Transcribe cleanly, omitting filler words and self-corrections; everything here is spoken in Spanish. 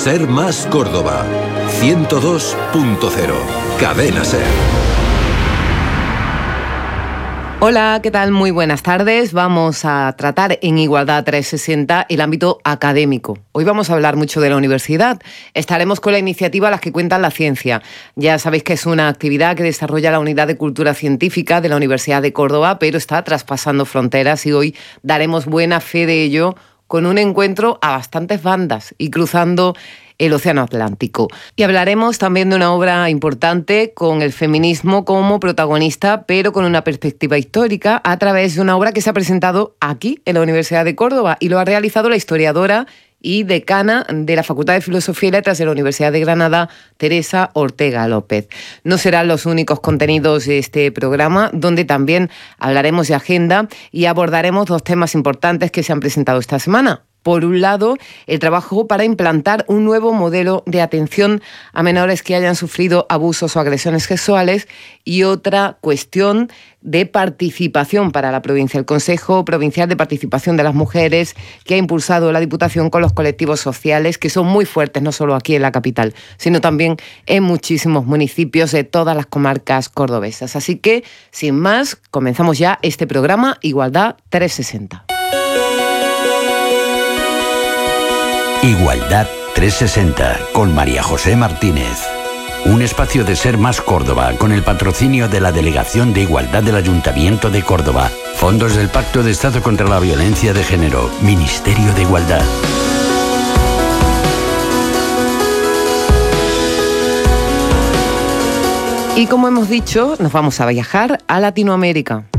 Ser Más Córdoba. 102.0. Cadena Ser. Hola, ¿qué tal? Muy buenas tardes. Vamos a tratar en Igualdad 360 el ámbito académico. Hoy vamos a hablar mucho de la universidad. Estaremos con la iniciativa Las que cuentan la ciencia. Ya sabéis que es una actividad que desarrolla la Unidad de Cultura Científica de la Universidad de Córdoba, pero está traspasando fronteras y hoy daremos buena fe de ello con un encuentro a bastantes bandas y cruzando el Océano Atlántico. Y hablaremos también de una obra importante con el feminismo como protagonista, pero con una perspectiva histórica a través de una obra que se ha presentado aquí en la Universidad de Córdoba y lo ha realizado la historiadora y decana de la Facultad de Filosofía y Letras de la Universidad de Granada, Teresa Ortega López. No serán los únicos contenidos de este programa, donde también hablaremos de agenda y abordaremos dos temas importantes que se han presentado esta semana. Por un lado, el trabajo para implantar un nuevo modelo de atención a menores que hayan sufrido abusos o agresiones sexuales y otra cuestión de participación para la provincia. El Consejo Provincial de Participación de las Mujeres, que ha impulsado la Diputación con los colectivos sociales, que son muy fuertes, no solo aquí en la capital, sino también en muchísimos municipios de todas las comarcas cordobesas. Así que, sin más, comenzamos ya este programa Igualdad 360. Igualdad 360 con María José Martínez. Un espacio de Ser Más Córdoba con el patrocinio de la Delegación de Igualdad del Ayuntamiento de Córdoba, fondos del Pacto de Estado contra la Violencia de Género, Ministerio de Igualdad. Y como hemos dicho, nos vamos a viajar a Latinoamérica.